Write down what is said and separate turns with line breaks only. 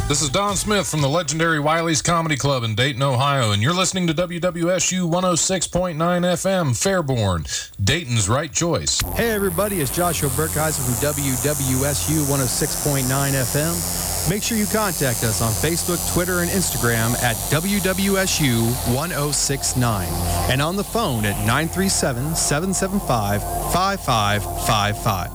This is Don Smith from the legendary Wiley's Comedy Club in Dayton, Ohio, and you're listening to WWSU 106.9 FM, Fairborn, Dayton's right choice.
Hey everybody, it's Joshua Burkheiser from WWSU 106.9 FM. Make sure you contact us on Facebook, Twitter, and Instagram at WWSU 1069 and on the phone at 937-775-5555.